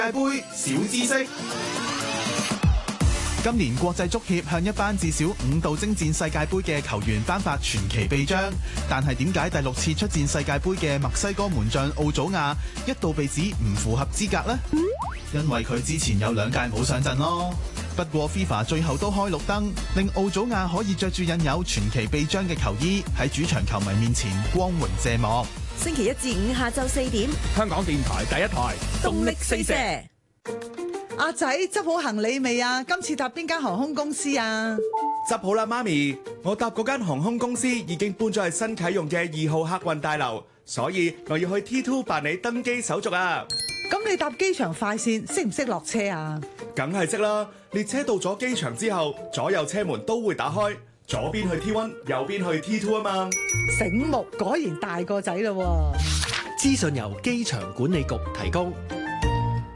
界盃小知識。今年國際足協向一班至少5度征戰世界盃嘅球員頒發傳奇臂章，但係點解第6次出戰世界盃嘅墨西哥門將奧祖亞一度被指唔符合資格呢？因為佢之前有2屆冇上陣咯。不過 FIFA 最後都開綠燈，令奧祖亞可以着住印有傳奇臂章嘅球衣喺主場球迷面前光榮謝幕。 星期1至5下晝4點， 香港電台第一台動力四射。 阿仔執好行李未啊？今次搭邊間航空公司啊？ 執好啦，媽咪，我搭嗰間航空公司已經搬咗去新啟用嘅2號客運大樓，所以我要去 T2 辦理登機手續啊。 咁你搭機場快線識唔識落車啊？ 梗係識啦，列車到咗機場之後，左右車門都會打開，左邊去 T1，右邊去 T2 啊嘛。 醒目，果然大個仔啦喎。 資訊由機場管理局提供。